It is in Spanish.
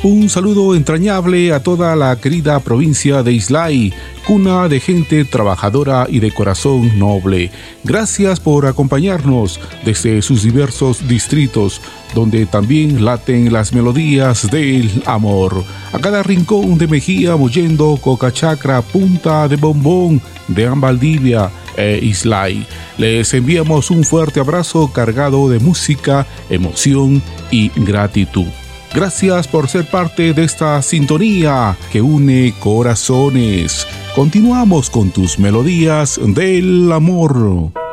Un saludo entrañable a toda la querida provincia de Islay, cuna de gente trabajadora y de corazón noble. Gracias por acompañarnos desde sus diversos distritos, donde también laten las melodías del amor. A cada rincón de Mejía, Mollendo, Cocachacra, Punta de Bombón, de Valdivia e Islay. Les enviamos un fuerte abrazo cargado de música, emoción y gratitud. Gracias por ser parte de esta sintonía que une corazones. Continuamos con tus melodías del amor.